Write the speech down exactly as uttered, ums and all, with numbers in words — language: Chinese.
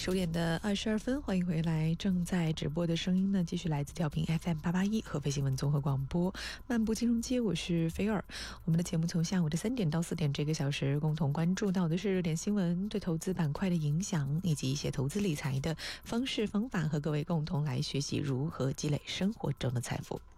十点的二十二分，欢迎回来。正在直播的声音呢，继续来自调频 F M 八八一合肥新闻综合广播漫步金融街，我是菲尔。我们的节目从下午的三点到四点这个小时，共同关注到的是热点新闻对投资板块的影响，以及一些投资理财的方式方法，和各位共同来学习如何积累生活中的财富。